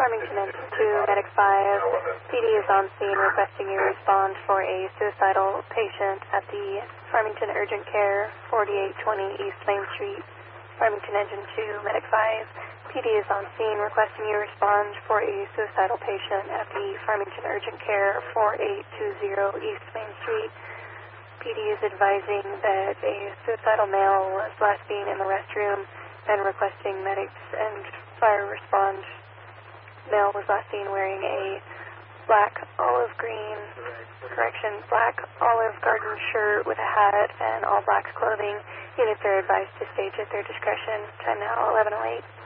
Farmington Engine 2, Medic 5. PD is on scene requesting you respond for a suicidal patient at the Farmington Urgent Care, 4820 East Main Street. Farmington Engine 2, Medic 5. PD is on scene requesting you respond for a suicidal patient at the Farmington Urgent Care, 4820 East Main Street. PD is advising that a suicidal male was last seen in the restroom and requesting medics and fire respond. Male was last seen wearing a black olive garden shirt with a hat and all black clothing. Units are advised to stage at their discretion. Time now 11:08.